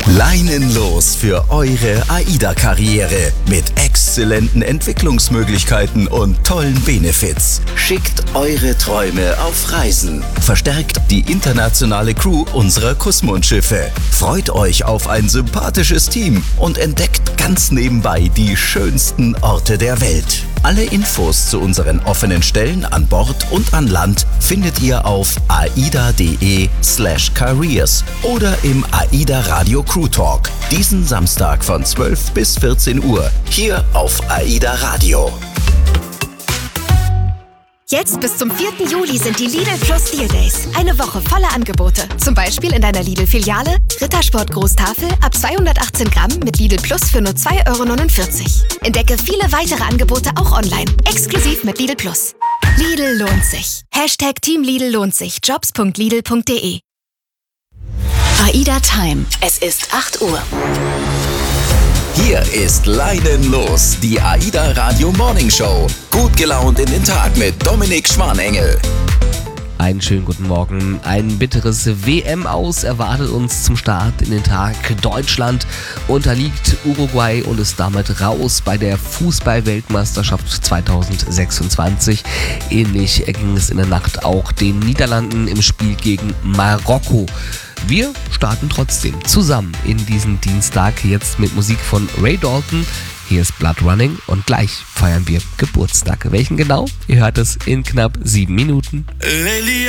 Leinenlos für eure AIDA-Karriere mit exzellenten Entwicklungsmöglichkeiten und tollen Benefits. Schickt eure Träume auf Reisen. Verstärkt die internationale Crew unserer Kussmundschiffe. Freut euch auf ein sympathisches Team und entdeckt ganz nebenbei die schönsten Orte der Welt. Alle Infos zu unseren offenen Stellen an Bord und an Land findet ihr auf aida.de/careers oder im AIDA Radio Crew Talk. Diesen Samstag von 12 bis 14 Uhr hier auf AIDA Radio. Jetzt bis zum 4. Juli sind die Lidl Plus Deal Days. Eine Woche voller Angebote. Zum Beispiel in deiner Lidl-Filiale Rittersport Großtafel ab 218 Gramm mit Lidl Plus für nur 2,49 €. Entdecke viele weitere Angebote auch online. Exklusiv mit Lidl Plus. Lidl lohnt sich. #Team Lidl lohnt sich. Jobs.lidl.de. AIDA Time. Es ist 8 Uhr. Hier ist Leinenlos, die AIDA Radio Morning Show. Gut gelaunt in den Tag mit Dominik Schwanengel. Einen schönen guten Morgen. Ein bitteres WM-Aus erwartet uns zum Start in den Tag. Deutschland unterliegt Uruguay und ist damit raus bei der Fußball-Weltmeisterschaft 2026. Ähnlich ging es in der Nacht auch den Niederlanden im Spiel gegen Marokko. Wir starten trotzdem zusammen in diesen Dienstag, jetzt mit Musik von Ray Dalton. Hier ist Blood Running und gleich feiern wir Geburtstag. Welchen genau? Ihr hört es in knapp 7 Minuten. Lately